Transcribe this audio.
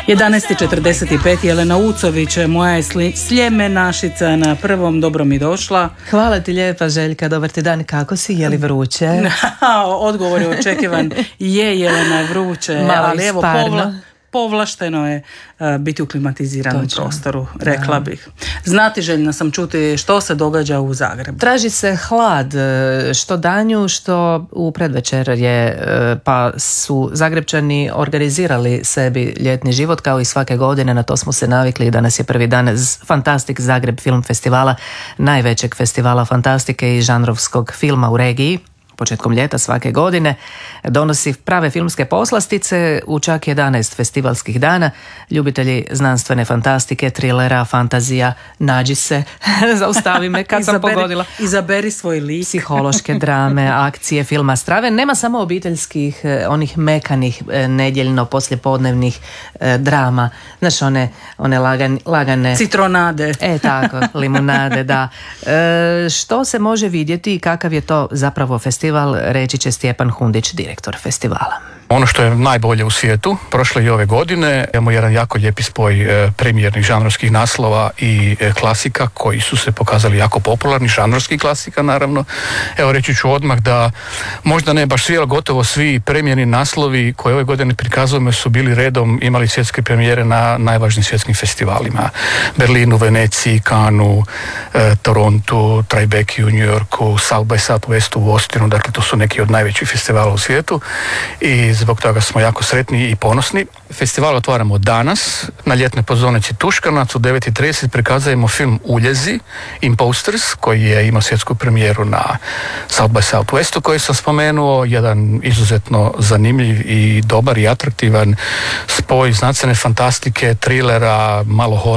11:45, Jelena Ucović, moja je Sljeme-našica na prvom, dobro mi došla. Hvala ti lijepa, Željka, dobar ti dan, kako si, je li vruće? Odgovor je očekivan, je Jelena vruće, ali evo povlašteno je biti u klimatiziranom prostoru, rekla bih. Znatiželjna sam čuti što se događa u Zagrebu. Traži se hlad, što danju, što u predvečerje, pa su Zagrebčani organizirali sebi ljetni život kao i svake godine, na to smo se navikli. Danas je prvi dan Fantastik Zagreb film festivala, najvećeg festivala fantastike i žanrovskog filma u regiji. Početkom ljeta svake godine donosi prave filmske poslastice u čak 11 festivalskih dana. Ljubitelji znanstvene fantastike, trilera, fantazija, nađi se, zaustavi me kad sam pogodila. Izaberi svoj lik. Psihološke drame, akcije, filma strave. Nema samo obiteljskih, onih mekanih, nedjeljno poslijepodnevnih drama. Znaš, one lagane... Citronade. Tako, limunade, da. Što se može vidjeti i kakav je to zapravo festival, reći će Stjepan Hundić, direktor festivala. Ono što je najbolje u svijetu, prošle i ove godine, imamo jedan jako lijepi spoj premijernih žanrovskih naslova i klasika koji su se pokazali jako popularni, žanrovskih klasika naravno. Evo reći ću odmah da možda ne baš svi, ali gotovo svi premijerni naslovi koje ove godine prikazujemo su bili redom, imali svjetske premijere na najvažnijim svjetskim festivalima. Berlinu, Veneciji, Cannesu, Torontu, Tribecu u New Yorku, South by Southwest u Austinu, dakle to su neki od najvećih festivala u svijetu i zbog toga smo jako sretni i ponosni. Festival otvaramo danas na ljetnoj pozornici Tuškanac u 9:30 prikazujemo film Uljezi, Imposters, koji je imao svjetsku premijeru na South by Southwestu koji sam spomenuo, jedan izuzetno zanimljiv i dobar i atraktivan spoj znanstvene fantastike, trilera, malo